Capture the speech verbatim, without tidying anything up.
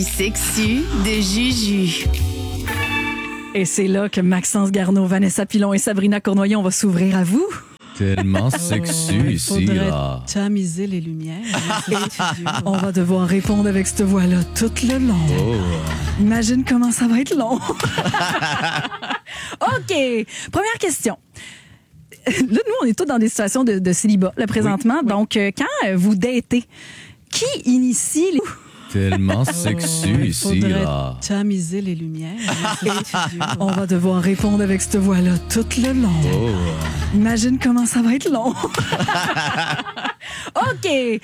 Sexu de Juju. Et c'est là que Maxence Garneau, Vanessa Pilon et Sabrina Cournoyer, on va s'ouvrir à vous. Tellement sexu Oh, il ici, faudrait là. tamiser les lumières. On va devoir répondre avec cette voix-là tout le long. Oh. Imagine comment ça va être long. OK. Première question. Là, nous, on est tous dans des situations de, de célibat, là, présentement. Oui. Donc, euh, quand euh, vous datez, qui initie les... Tellement sexu il ici, faudrait là. tamiser les lumières. On va devoir répondre avec cette voix-là tout le long. Oh. Imagine comment ça va être long. OK.